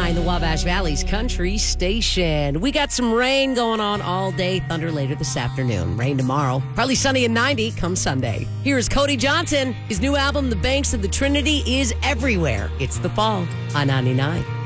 99.9, the Wabash Valley's country station. We got some rain going on all day, thunder later this afternoon. Rain tomorrow. Partly sunny and 90 come Sunday. Here's Cody Johnson. His new album, The Banks of the Trinity, is everywhere. It's the fall on 99.